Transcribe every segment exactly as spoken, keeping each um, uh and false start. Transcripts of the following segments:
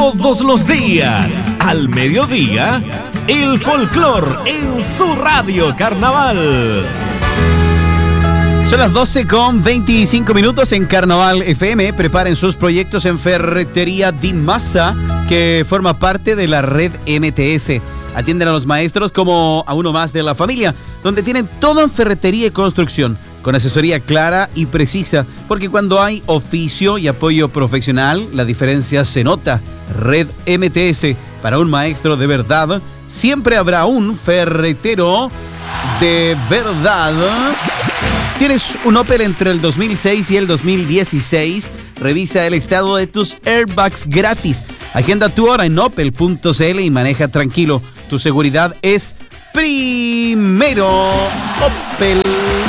Todos los días, al mediodía, el folclor en su radio Carnaval. Son las doce con veinticinco minutos en Carnaval F M. Preparen sus proyectos en Ferretería Di Massa, que forma parte de la red M T S. Atienden a los maestros como a uno más de la familia, donde tienen todo en ferretería y construcción, con asesoría clara y precisa, porque cuando hay oficio y apoyo profesional, la diferencia se nota. Red M T S, para un maestro de verdad, siempre habrá un ferretero de verdad. ¿Tienes un Opel entre el dos mil seis y el dos mil dieciséis? Revisa el estado de tus airbags gratis. Agenda tu hora en opel punto c l y maneja tranquilo. Tu seguridad es primero. Opel.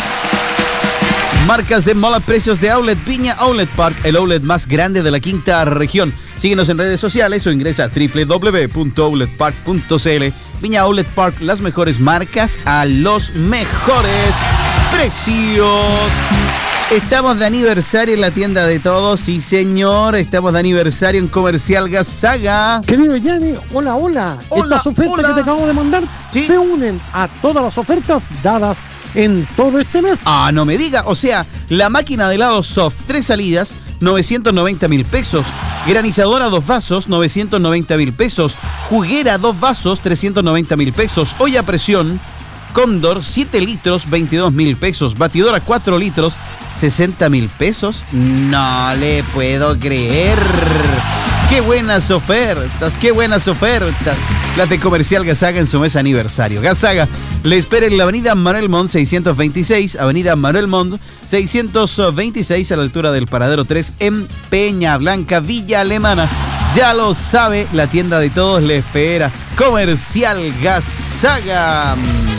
Marcas de mola, precios de Outlet Viña Outlet Park, el outlet más grande de la quinta región. Síguenos en redes sociales o ingresa a doble u doble u doble u punto outlet park punto c l. Viña Outlet Park, las mejores marcas a los mejores precios. Estamos de aniversario en la tienda de todos, sí señor, estamos de aniversario en Comercial Gazaga. Querido Yanni, hola, hola. Hola, Estas ofertas hola. que te acabo de mandar, ¿Sí? se unen a todas las ofertas dadas en todo este mes. Ah, no me diga, o sea, la máquina de helado Soft, tres salidas, novecientos noventa mil pesos. Granizadora dos vasos, novecientos noventa mil pesos. Juguera dos vasos, trescientos noventa mil pesos. Olla a presión Cóndor, siete litros, veintidós mil pesos. Batidora cuatro litros, sesenta mil pesos. No le puedo creer. ¡Qué buenas ofertas! ¡Qué buenas ofertas! Las de Comercial Gazaga en su mes aniversario. Gazaga le espera en la avenida Manuel Montt seiscientos veintiséis, avenida Manuel Montt seiscientos veintiséis, a la altura del Paradero tres en Peña Blanca, Villa Alemana. Ya lo sabe, la tienda de todos le espera. Comercial Gazaga.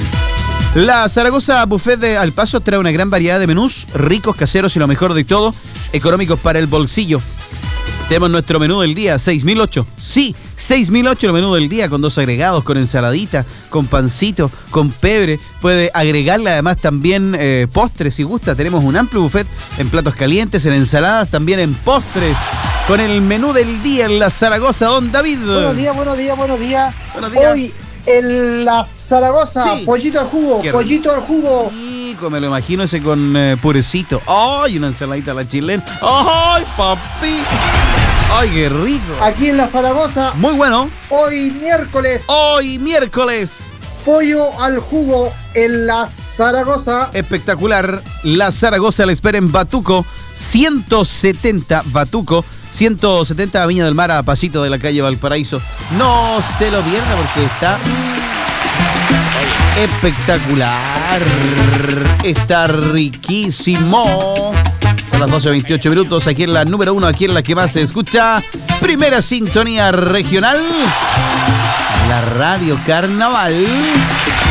La Zaragoza Buffet de Al Paso trae una gran variedad de menús, ricos, caseros y lo mejor de todo, económicos para el bolsillo. Tenemos nuestro menú del día, seis mil ocho. Sí, seis mil ocho el menú del día, con dos agregados, con ensaladita, con pancito, con pebre. Puede agregarle además también eh, postres si gusta. Tenemos un amplio buffet en platos calientes, en ensaladas, también en postres. Con el menú del día en la Zaragoza, don David. Buenos días, buenos días, buenos días. Buenos días. Hoy en la Zaragoza, Sí. pollito al jugo, Qué pollito al jugo. Rico, me lo imagino ese con eh, purecito. ¡Ay, una ensaladita a la chilena! ¡Ay, papi! ¡Ay, qué rico! Aquí en la Zaragoza, Muy bueno. hoy miércoles, Hoy miércoles. pollo al jugo en la Zaragoza. Espectacular. La Zaragoza la espera en Batuco, ciento setenta Batuco, ciento setenta Viña del Mar, a pasito de la calle Valparaíso. No se lo pierda porque está espectacular. Está riquísimo. Son las doce veintiocho minutos, aquí en la número uno, aquí en la que más se escucha. Primera sintonía regional, la Radio Carnaval.